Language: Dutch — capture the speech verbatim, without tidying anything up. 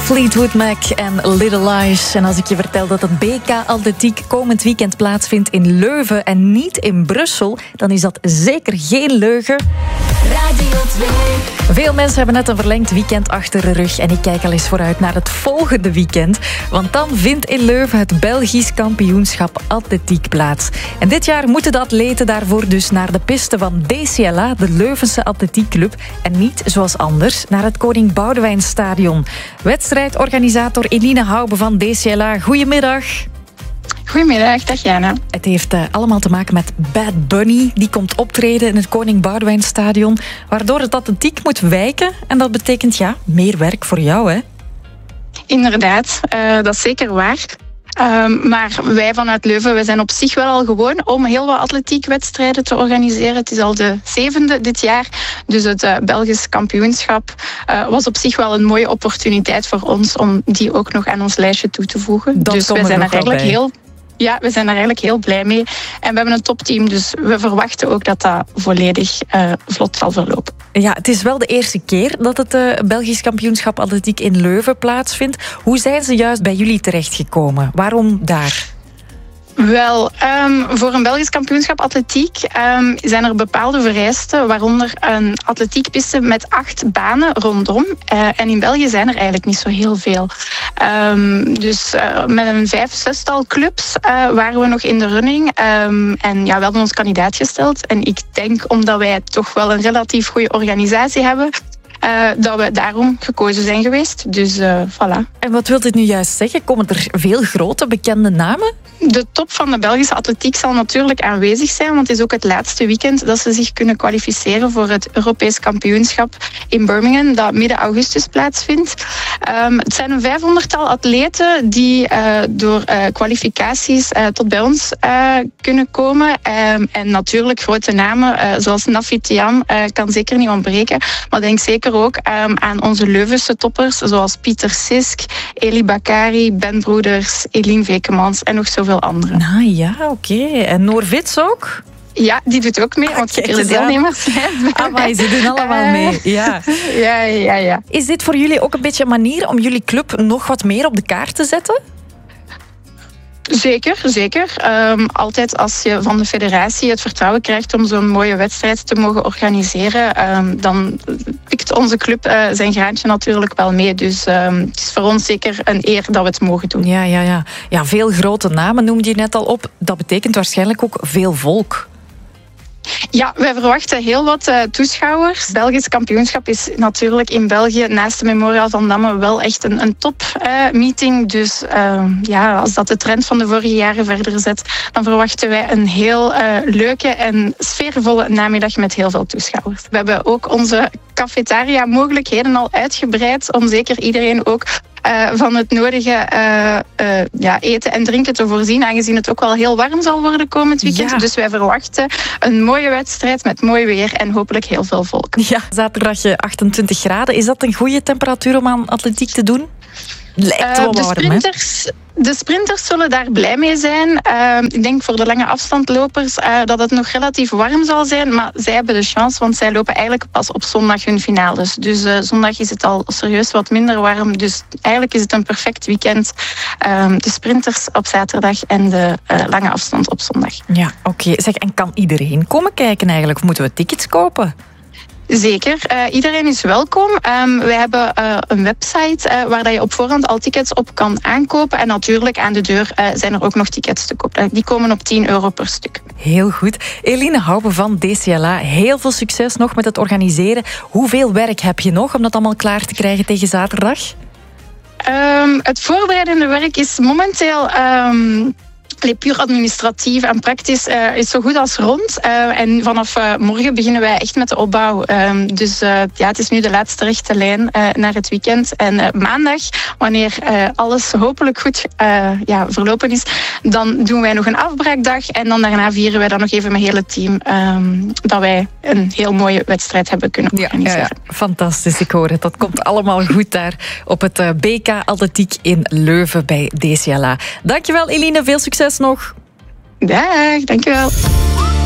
Fleetwood Mac en Little Lies. En als ik je vertel dat het B K Atletiek komend weekend plaatsvindt in Leuven en niet in Brussel, dan is dat zeker geen leugen. Radio twee. Veel mensen hebben net een verlengd weekend achter de rug en ik kijk al eens vooruit naar het volgende weekend. Want dan vindt in Leuven het Belgisch kampioenschap atletiek plaats. En dit jaar moeten de atleten daarvoor dus naar de piste van D C L A, de Leuvense atletiekclub, en niet zoals anders naar het Koning Boudewijnstadion. Wedstrijdorganisator Eline Hoube van D C L A, goedemiddag. Goedemiddag, dag Jana. Het heeft uh, allemaal te maken met Bad Bunny. Die komt optreden in het Koning Boudewijnstadion, waardoor het atletiek moet wijken. En dat betekent ja, meer werk voor jou, hè? Inderdaad, uh, dat is zeker waar. Um, maar wij vanuit Leuven, wij zijn op zich wel al gewoon om heel wat atletiekwedstrijden te organiseren. Het is al de zevende dit jaar. Dus het uh, Belgisch kampioenschap uh, was op zich wel een mooie opportuniteit voor ons om die ook nog aan ons lijstje toe te voegen. Dat dus wij zijn er eigenlijk bij. heel... Ja, we zijn er eigenlijk heel blij mee. En we hebben een topteam, dus we verwachten ook dat dat volledig uh, vlot zal verlopen. Ja, het is wel de eerste keer dat het uh, Belgisch kampioenschap atletiek in Leuven plaatsvindt. Hoe zijn ze juist bij jullie terechtgekomen? Waarom daar? Wel, um, voor een Belgisch kampioenschap atletiek um, zijn er bepaalde vereisten, waaronder een atletiekpiste met acht banen rondom. Uh, en in België zijn er eigenlijk niet zo heel veel. Um, dus uh, met een vijf, zestal clubs uh, waren we nog in de running. Um, en ja, we hadden ons kandidaat gesteld. En ik denk, omdat wij toch wel een relatief goede organisatie hebben, Uh, dat we daarom gekozen zijn geweest. Dus uh, voilà. En wat wil dit nu juist zeggen? Komen er veel grote bekende namen? De top van de Belgische atletiek zal natuurlijk aanwezig zijn, want het is ook het laatste weekend dat ze zich kunnen kwalificeren voor het Europees kampioenschap in Birmingham, dat midden augustus plaatsvindt. Um, het zijn een vijfhonderdtal atleten die uh, door uh, kwalificaties uh, tot bij ons uh, kunnen komen. Um, en natuurlijk grote namen, uh, zoals Nafi Tiam, uh, kan zeker niet ontbreken. Maar denk zeker ook um, aan onze Leuvense toppers, zoals Pieter Sisk, Eli Bakari, Ben Broeders, Eline Vekemans en nog zoveel anderen. Ah ja, oké. Okay. En Noor Vits ook? Ja, die doet ook mee, want ah, de deelnemers zijn. Amai, ze doen allemaal mee. Ja. Ja, ja, ja. Is dit voor jullie ook een beetje een manier om jullie club nog wat meer op de kaart te zetten? Zeker, zeker. Um, altijd als je van de federatie het vertrouwen krijgt om zo'n mooie wedstrijd te mogen organiseren, um, dan pikt onze club uh, zijn graantje natuurlijk wel mee. Dus um, het is voor ons zeker een eer dat we het mogen doen. Ja, ja, ja. Ja, veel grote namen noemde je net al op. Dat betekent waarschijnlijk ook veel volk. Ja, wij verwachten heel wat uh, toeschouwers. Het Belgisch kampioenschap is natuurlijk in België naast de Memorial van Damme wel echt een, een top-meeting. Uh, dus uh, ja, als dat de trend van de vorige jaren verder zet, dan verwachten wij een heel uh, leuke en sfeervolle namiddag met heel veel toeschouwers. We hebben ook onze cafetaria-mogelijkheden al uitgebreid om zeker iedereen ook Uh, van het nodige uh, uh, ja, eten en drinken te voorzien, aangezien het ook wel heel warm zal worden komend weekend. Ja. Dus wij verwachten een mooie wedstrijd met mooi weer en hopelijk heel veel volk. Ja, zaterdag achtentwintig graden. Is dat een goede temperatuur om aan atletiek te doen? Lijkt wel uh, de warm, sprinters, hè? De sprinters zullen daar blij mee zijn. Uh, ik denk voor de lange afstandlopers uh, dat het nog relatief warm zal zijn. Maar zij hebben de chance, want zij lopen eigenlijk pas op zondag hun finales. Dus uh, zondag is het al serieus wat minder warm. Dus eigenlijk is het een perfect weekend. Uh, de sprinters op zaterdag en de uh, lange afstand op zondag. Ja, oké. Okay. Zeg, en kan iedereen komen kijken eigenlijk? Of moeten we tickets kopen? Zeker. Uh, iedereen is welkom. Um, wij hebben uh, een website uh, waar dat je op voorhand al tickets op kan aankopen. En natuurlijk aan de deur uh, zijn er ook nog tickets te koop. Uh, die komen op tien euro per stuk. Heel goed. Eline Hoube van D C L A, heel veel succes nog met het organiseren. Hoeveel werk heb je nog om dat allemaal klaar te krijgen tegen zaterdag? Um, het voorbereidende werk is momenteel Um puur administratief en praktisch uh, is zo goed als rond. Uh, en vanaf uh, morgen beginnen wij echt met de opbouw. Um, dus uh, ja, het is nu de laatste rechte lijn uh, naar het weekend. En uh, maandag, wanneer uh, alles hopelijk goed uh, ja, verlopen is, dan doen wij nog een afbraakdag. En dan daarna vieren wij dan nog even met het hele team um, dat wij een heel mooie wedstrijd hebben kunnen organiseren. Ja, ja, fantastisch, ik hoor het. Dat komt allemaal goed daar op het uh, B K Atletiek in Leuven bij D C L A. Dankjewel Eline, veel succes nog. Dag, dankjewel.